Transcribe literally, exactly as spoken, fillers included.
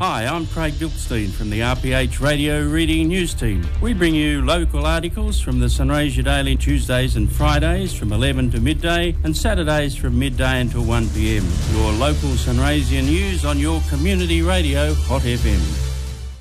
Hi, I'm Craig Gilstein from the R P H Radio Reading News Team. We bring you local articles from the Sunraysia Daily Tuesdays and Fridays from eleven to midday and Saturdays from midday until one p m. Your local Sunraysia news on your community radio, Hot F M.